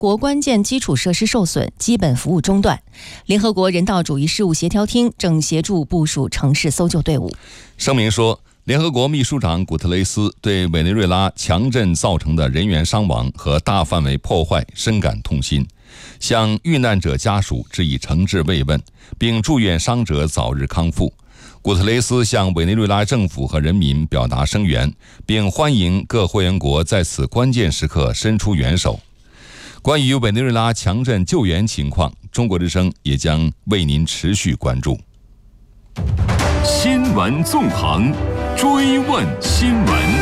国关键基础设施受损，基本服务中断。联合国人道主义事务协调厅正协助部署城市搜救队伍。 声明说，联合国秘书长古特雷斯对委内瑞拉强震造成的人员伤亡和大范围破坏深感痛心，向遇难者家属致以诚挚慰问，并祝愿伤者早日康复。古特雷斯向委内瑞拉政府和人民表达声援，并欢迎各会员国在此关键时刻伸出援手。关于委内瑞拉强震救援情况，中国之声也将为您持续关注。 新闻纵横，追问新闻。